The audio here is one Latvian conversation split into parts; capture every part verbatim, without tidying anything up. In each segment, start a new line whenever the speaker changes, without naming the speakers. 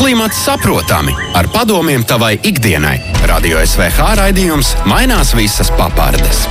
Klimats saprotami ar padomiem tavai ikdienai. Radio S V H raidījums mainās visas papardes.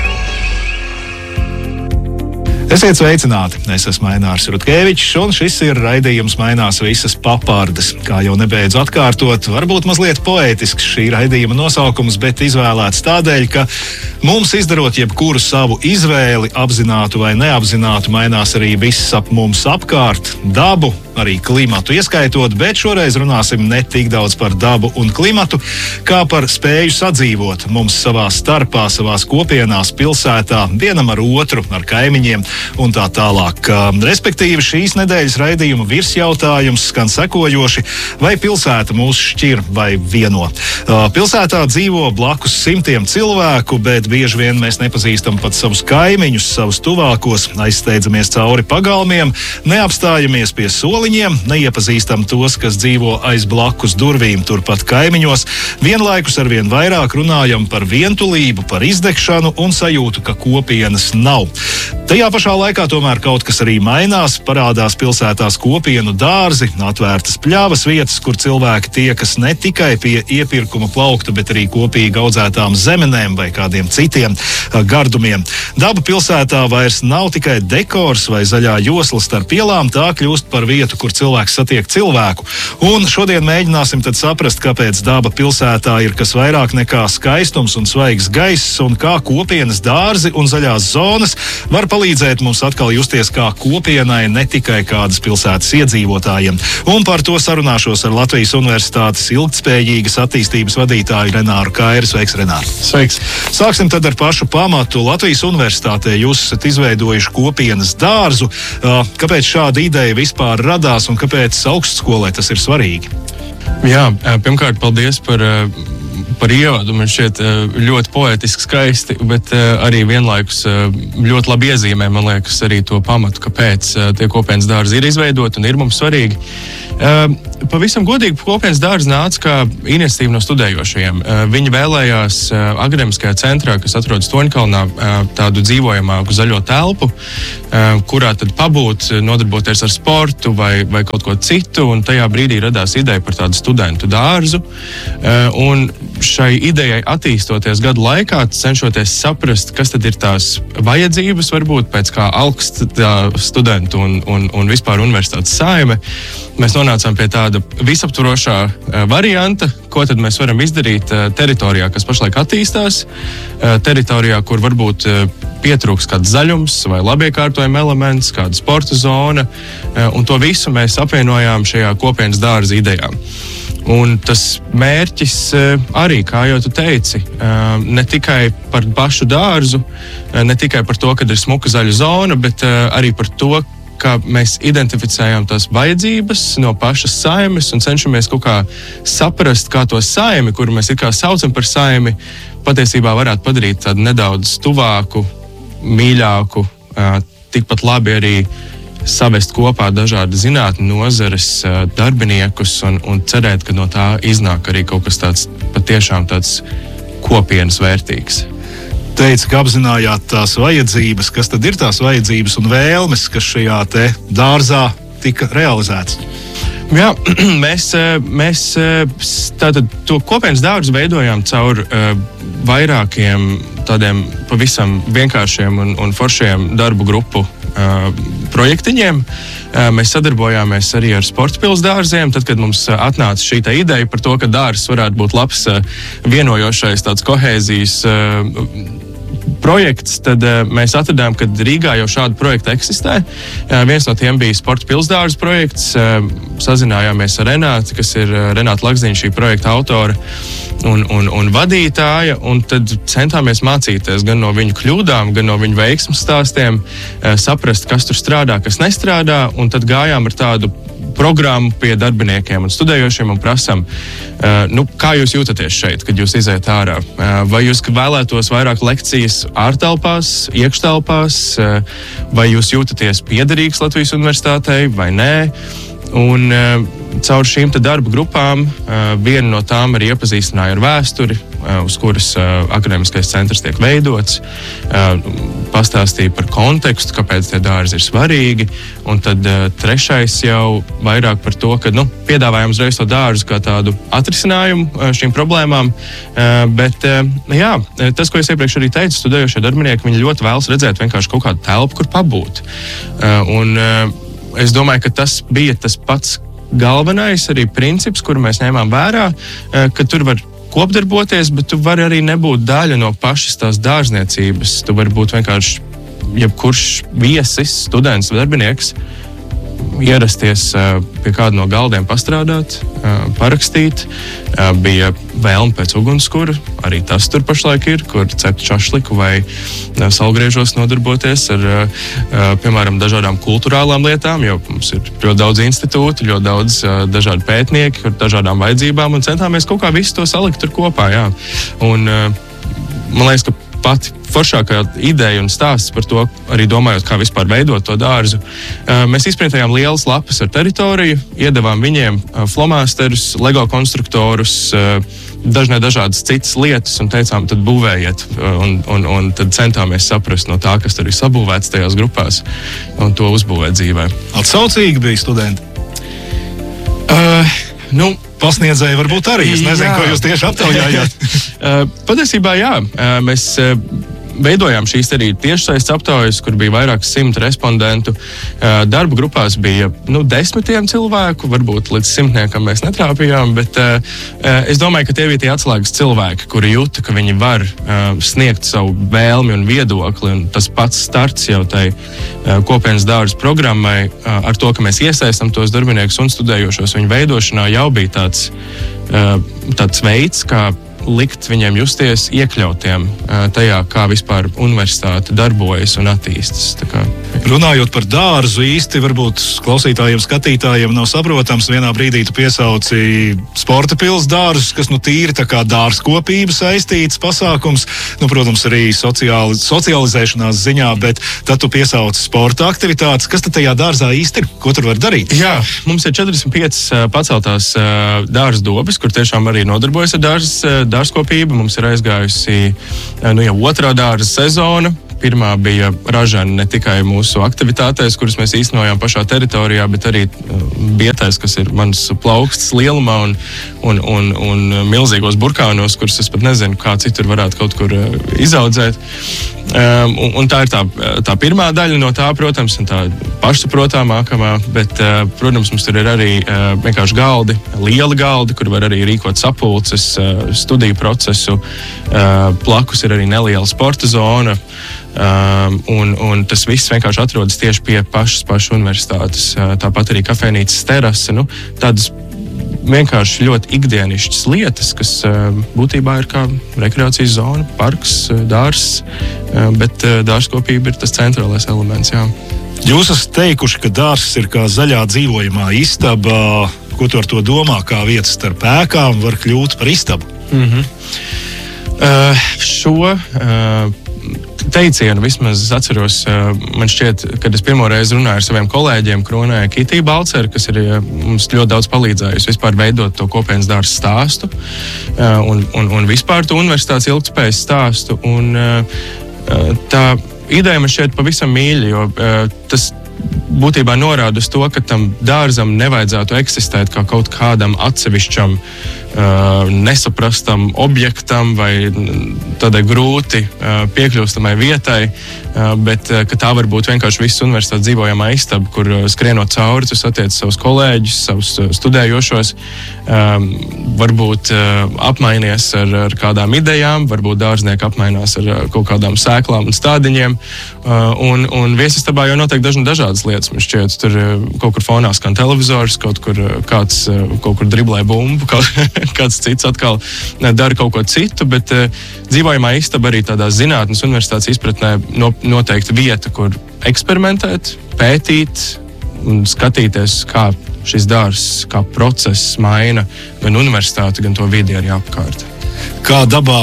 Esiet sveicināti! Es esmu Ainārs Rutkevičs, un šis ir raidījums Mainās visas papardes. Kā jau nebeidzu atkārtot, varbūt mazliet poētisks šī raidījuma nosaukums, bet izvēlēts tādēļ, ka mums izdarot jebkuru savu izvēli, apzinātu vai neapzinātu, mainās arī viss ap mums apkārt, dabu, arī klimatu ieskaitot, bet šoreiz runāsim ne tik daudz par dabu un klimatu, kā par spēju sadzīvot mums savā starpā, savās kopienās, pilsētā, vienam ar otru, ar kaimiņiem un tā tālāk. Respektīvi, šīs nedēļas raidījuma virsjautājums skan sekojoši: vai pilsēta mūs šķir vai vieno? Pilsētā dzīvo blakus simtiem cilvēku, bet bieži vien mēs nepazīstam pat savus kaimiņus, savus tuvākos, aizsteidzamies cauri pagalmiem, neapstājamies pie soliņiem, neiepazīstam tos, kas dzīvo aiz blakus durvīm, turpat kaimiņos, vienlaikus arvien vairāk runājam par vientulību, par izdegšanu un sajūtu, ka kopienas nav. Tajā pašā laikā tomēr kaut kas arī mainās, parādās pilsētās kopienu dārzi, atvērtas pļavas vietas, kur cilvēki tiekas ne tikai pie iepirkuma plaukta, bet arī kopīgi audzētām zemenēm vai kādiem citiem gardumiem. Daba pilsētā vairs nav tikai dekors vai zaļā josla starp ielām, tā kļūst par vietu, kur cilvēks satiek cilvēku. Un šodien mēģināsim tad saprast, kāpēc daba pilsētā ir kas vairāk nekā skaistums un svaigs gaiss, un kā kopienas dārzi un zaļās zonas var palīdzēt mums atkal justies kā kopienai, ne tikai kādas pilsētas iedzīvotājiem. Un par to sarunāšos ar Latvijas Universitātes ilgtspējīgas attīstības vadītāju Renāru Kairu. Sveiks, Renār!
Sveiks!
Sāksim tad ar pašu pamatu. Latvijas Universitātē jūs esat izveidojuši kopienas dārzu. Kāpēc šāda ideja vispār radās un kāpēc augstskolai tas ir svarīgi?
Jā, pirmkārt, paldies par... par ievadu. Man šķiet ļoti poētiski skaisti, bet arī vienlaikus ļoti labi iezīmē, man liekas, arī to pamatu, kāpēc tie kopienas dārzi ir izveidoti un ir mums svarīgi. Pavisam godīgi, kopienas dārzi nāca kā iniciatīva no studējošajiem. Viņi vēlējās akademiskajā centrā, kas atrodas Toņkalnā, tādu dzīvojamāku zaļo telpu, kurā tad pabūt, nodarboties ar sportu vai, vai kaut ko citu, un tajā brīdī radās ideja par tādu studentu dārzu. Un šai idejai attīstoties gadu laikā, cenšoties saprast, kas tad ir tās vajadzības, varbūt pēc kā augst studentu un, un, un vispār universitātes saime, mēs nonācām pie tāda visaptvarošā varianta, ko tad mēs varam izdarīt teritorijā, kas pašlaik attīstās, teritorijā, kur varbūt pietrūks kāds zaļums vai labiekārtojuma elements, kāda sporta zona, un to visu mēs apvienojām šajā kopienas dārza idejā. Un tas mērķis arī, kā jau tu teici, ne tikai par pašu dārzu, ne tikai par to, kad ir smuka zaļa zona, bet arī par to, ka mēs identificējam tās vajadzības no pašas saimes un cenšamies kaut kā saprast, kā to saimi, kuru mēs it kā saucam par saimi, patiesībā varētu padarīt tādu nedaudz tuvāku, mīļāku, tikpat labi arī savest kopā dažādi zinātņu nozares darbiniekus un, un cerēt, ka no tā iznāk arī kaut kas tāds patiešām tāds kopienas vērtīgs.
Teica, ka apzinājāt tās vajadzības, kas tad ir tās vajadzības un vēlmes, kas šajā te dārzā tika realizētas.
Jā, mēs, mēs tātad to kopienas dārzu veidojām caur uh, vairākiem tādiem pavisam vienkāršiem un, un foršiem darbu grupu uh, projektiņiem. Uh, mēs sadarbojāmies arī ar sporta pils dārziem, tad, kad mums atnāca šī ideja par to, ka dārzs varētu būt labs uh, vienojošais tāds kohēzijas uh, projekts, tad uh, mēs atradām, ka Rīgā jau šādu projektu eksistē. Uh, viens no tiem bija sporta pilsdārza projekts. Uh, sazinājāmies ar Renāti, kas ir uh, Renāta Lagziņa, šī projekta autora un, un, un vadītāja, un tad centāmies mācīties gan no viņu kļūdām, gan no viņu veiksmes stāstiem, uh, saprast, kas tur strādā, kas nestrādā, un tad gājām ar tādu programmu pie darbiniekiem un studējošiem un prasam, uh, nu, kā jūs jūtaties šeit, kad jūs iziet ārā? Uh, vai jūs vēlētos vairāk lekcijas ārtelpās, iekštelpās, uh, vai jūs jūtaties piederīgs Latvijas Universitātei vai nē? Un uh, caur šīm te darba grupām uh, viena no tām arī iepazīstināja ar vēsturi, uh, uz kuras uh, akadēmiskais centrs tiek veidots, uh, pastāstīja par kontekstu, kāpēc tie dārzi ir svarīgi, un tad uh, trešais jau vairāk par to, ka nu, piedāvājam uzreiz to dārzu kā tādu atrisinājumu uh, šīm problēmām, uh, bet uh, jā, tas, ko es iepriekš arī teicu, studējošie darbinieki, viņi ļoti vēlas redzēt vienkārši kaut kādu telpu, kur pabūt. Uh, un uh, es domāju, ka tas bija tas pats galvenais arī princips, kuru mēs ņēmām vērā, ka tur var kopdarboties, bet tu vari arī nebūt daļa no pašas tās dārzniecības. Tu vari būt vienkārši jebkurš viesis, students, darbinieks, ierasties pie kāda no galdiem pastrādāt, parakstīt. Bija vēlme pēc ugunskura, arī tas tur pašlaik ir, kur cept šašliku vai salgriežos nodarboties ar, piemēram, dažādām kulturālām lietām, jo mums ir ļoti daudz institūtu, ļoti daudz dažādu pētnieki ar dažādām vajadzībām, un centāmies kaut kā visu to salikt tur kopā, jā. Un man liekas, ka pati foršākā ideja un stāsts par to, arī domājot, kā vispār veidot to dārzu. Mēs izprintējām lielas lapas ar teritoriju, iedavām viņiem flomāsterus, lego konstruktorus, dažne dažādas citas lietas un teicām, tad būvējiet. Un, un, un tad centāmies saprast no tā, kas tur ir sabūvēts tajās grupās un to uzbūvēt dzīvē.
Atsaucīgi bija studenti?
Uh, nu,
Pasniedzēji varbūt arī. Es nezinu, jā. Ko jūs tieši aptaujājāt.
Patiesībā jā. Mēs veidojām šīs arī tiešsaistes aptaujas, kur bija vairāk simti respondentu. Darba grupās bija nu, desmitiem cilvēku, varbūt līdz simtniekam mēs netrāpījām, bet es domāju, ka tie bija tie atslēgas cilvēki, kuri jūta, ka viņi var sniegt savu vēlmi un viedokli. Un tas pats starts jau tai kopienas dārza programmai ar to, ka mēs iesaistam tos darbiniekus un studējošos viņu veidošanā, jau bija tāds, tāds veids, kā likt viņiem justies iekļautiem tajā, kā vispār universitāte darbojas un attīstas. Tā kā...
Runājot par dārzu, īsti varbūt klausītājiem, skatītājiem nav saprotams. Vienā brīdī tu piesauci sporta pils dārzus, kas nu tīri tā kā dārzkopība saistīts pasākums. Nu, protams, arī sociāli, socializēšanās ziņā, bet tad tu piesauci sporta aktivitātes. Kas tad tajā dārzā īsti ir? Ko tur var darīt?
Jā, mums ir četrdesmit piecas paceltās dārza dobes, kur tiešām arī nodarbojas ar dārza dārzkopību. Mums ir aizgājusi nu, jau otrā dārza sezona. Pirmā bija ražana ne tikai mūsu aktivitātēs, kuras mēs īstenojām pašā teritorijā, bet arī bietēs, kas ir mans plaukstas lielumā un, un, un, un milzīgos burkānos, kurus es pat nezinu, kā citur varētu kaut kur izaudzēt. Um, un, un tā ir tā, tā pirmā daļa no tā, protams, un tā pašsaprotamākamā, bet, uh, protams, mums tur ir arī uh, vienkārši galdi, lieli galdi, kur var arī rīkot sapulces, uh, studiju procesu. Uh, plakus ir arī neliela sporta zona. Um, un, un tas viss vienkārši atrodas tieši pie pašas pašas universitātes. Uh, tāpat arī kafejnīcas terase. Nu, tādas vienkārši ļoti ikdienišķas lietas, kas uh, būtībā ir kā rekreācijas zona, parks, dārzs, uh, bet uh, dārzkopība ir tas centrālais elements. Jā.
Jūs esat teikuši, ka dārzs ir kā zaļā dzīvojamā istaba. Ko tu ar to domā? Kā vietas starp ēkām var kļūt par istabu?
Mm-hmm. Uh, šo... Uh, teicienu vismaz es atceros, man šķiet, kad es pirmo reizi runāju ar saviem kolēģiem Kronē Kitī Balceru, kas ir mums ļoti daudz palīdzējusi vispār veidot to kopienas dārza stāstu un, un, un vispār to universitātes ilgtspējas stāstu. Un tā ideja man šķiet pavisam mīļa, jo tas būtībā norāda uz to, ka tam dārzam nevajadzētu eksistēt kā kaut kādam atsevišķam, uh, nesaprastam objektam vai tādai grūti uh, piekļūstamai vietai, uh, bet uh, ka tā var būt vienkārši visas universitātes dzīvojamā istaba, kur uh, skrienot cauri, tu satiec savus kolēģus, savus uh, studējošos, um, varbūt uh, apmainies ar, ar kādām idejām, varbūt dārznieki apmainās ar uh, kaut kādām sēklām un stādiņiem, uh, un, un viesistabā jau notiek dažna dažādas lietas. Man šķiet, tur kaut kur fonā skan televizors, kaut kur kāds kaut kur driblē bumbu, kaut, kāds cits atkal dara kaut ko citu, bet dzīvojamā istaba arī tādā zinātnes universitātes izpratnē no, noteikti vieta, kur eksperimentēt, pētīt un skatīties, kā šis dārzs, kā process maina gan universitāti, gan to vidi arī apkārt.
Kā dabā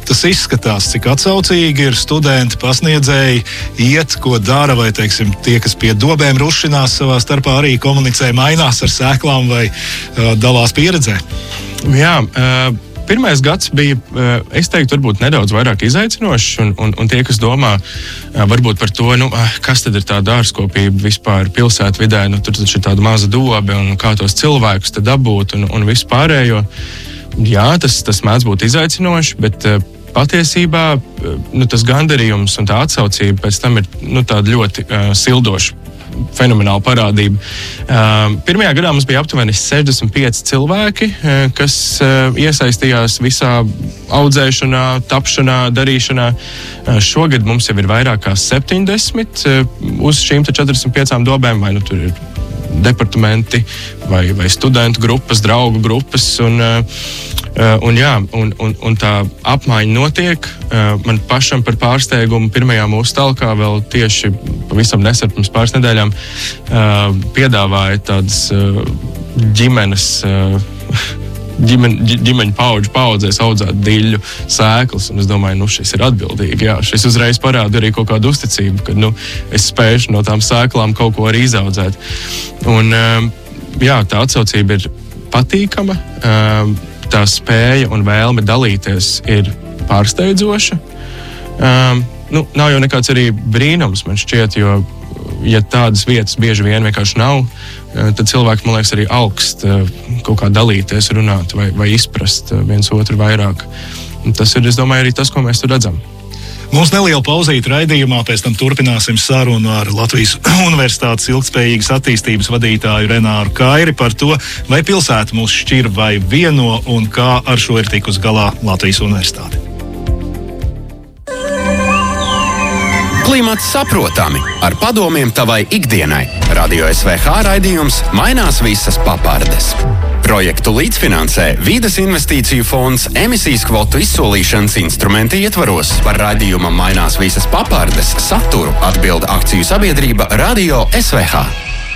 tas izskatās, cik atsaucīgi ir studenti, pasniedzēji, iet, ko dara, vai, teiksim, tie, kas pie dobēm rušinās savā starpā, arī komunicē, mainās ar sēklām vai uh, dalās pieredzē?
Jā, uh... Pirmais gads bija, es teiktu, varbūt nedaudz vairāk izaicinošs, un, un, un tie, kas domā varbūt par to, nu, kas tad ir tā dārzkopība vispār pilsētvidē, nu, tur taču ir tāda maza dobe, un kā tos cilvēkus te dabūt, un, un visu pārējo. Jā, tas, tas mēdz būt izaicinoši, bet patiesībā nu, tas gandarījums un tā atsaucība pēc tam ir nu, tāda ļoti uh, sildoša. Fenomenāla parādība. Uh, pirmajā gadā mums bija aptuveni sešdesmit pieci cilvēki, uh, kas uh, iesaistījās visā audzēšanā, tapšanā, darīšanā. Uh, šogad mums jau ir vairāk kā septiņdesmit uh, uz šīm četrdesmit piecām dobēm, vai nu tur ir departamenti, vai, vai studentu grupas, draugu grupas. Un, uh, un, jā, un, un, un tā apmaiņa notiek. Uh, man pašam par pārsteigumu pirmajā mūsu talkā vēl tieši pavisam nesen pirms pāris nedēļām uh, piedāvāja tādas uh, ģimenes uh, ģimen, ģimeņu paudžu paudzēs audzēt diļu sēklas, un es domāju, nu šis ir atbildīgi, jā, šis uzreiz parāda arī kaut kādu uzticību, ka, nu, es spēšu no tām sēklām kaut ko arī izaudzēt. Un, jā, tā atsaucība ir patīkama, tā spēja un vēlme dalīties ir pārsteidzoša. Nu, nav jau nekāds arī brīnums, man šķiet, jo ja tādas vietas bieži vien vienkārši nav, tad cilvēki, man liekas, arī augst kaut kā dalīties, runāt vai, vai izprast viens otru vairāk. Un tas ir, es domāju, arī tas, ko mēs tur redzam.
Mums neliela pauzīte raidījumā, pēc tam turpināsim sarunu ar Latvijas Universitātes ilgtspējīgas attīstības vadītāju Renāru Kairi par to, vai pilsēta mūs šķir vai vieno un kā ar šo ir tikus galā Latvijas Universitāte.
Klimats saprotami, ar padomiem tavai ikdienai. Radio S V H raidījums Mainās visas papardes. Projektu līdzfinansē Vides investīciju fonds emisijas kvotu izsolīšanas instrumenta ietvaros. Par raidījuma Mainās visas papardes saturu atbild akciju sabiedrība Radio S V H.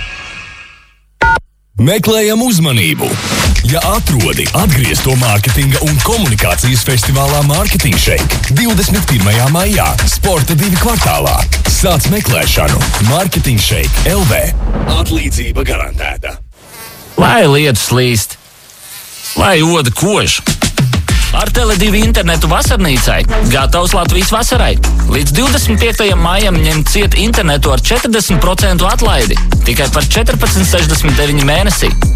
Meklējam uzmanību! Ja atrodi, atgriez to mārketinga un komunikācijas festivālā Marketing Shake divdesmit pirmajā maijā, Sporta divi kvartālā. Sāc meklēšanu Marketing Shake L V. Atlīdzība garantēta.
Lai lietus slīst, lai oda kož. Ar Tele divi internetu vasarnīcai gatavs Latvijas vasarai. Līdz divdesmit piektajam maijam ņem ciet internetu ar četrdesmit procentu atlaidi. Tikai par četrpadsmit sešdesmit deviņi mēnesī.